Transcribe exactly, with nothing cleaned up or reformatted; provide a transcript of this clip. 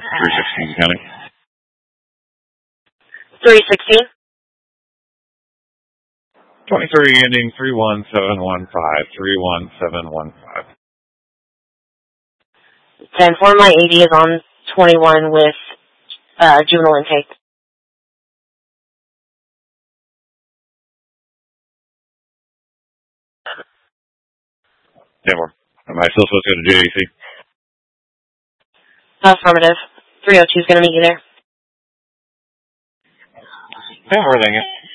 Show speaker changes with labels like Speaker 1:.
Speaker 1: three sixteen County.
Speaker 2: three sixteen.
Speaker 1: twenty-three, ending three one seven one five, three one seven one five.
Speaker 2: ten four, my A D is on twenty-one with uh, juvenile intake.
Speaker 1: ten four. Am I still supposed to go to J A C?
Speaker 2: Affirmative. three oh two is going to meet you there.
Speaker 1: ten four, thank you.